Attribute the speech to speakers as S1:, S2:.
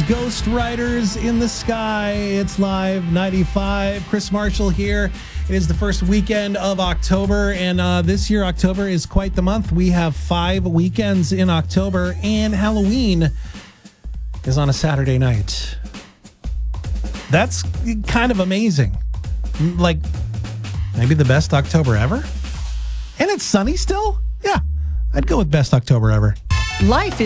S1: Ghost Riders in the Sky. It's Live 95. Chris Marshall here. It is the first weekend of October, and this year, October is quite the month. We have 5 weekends in October, and Halloween is on a Saturday night. That's kind of amazing. Like, maybe the best October ever? And it's sunny still? Yeah, I'd go with best October ever.
S2: Life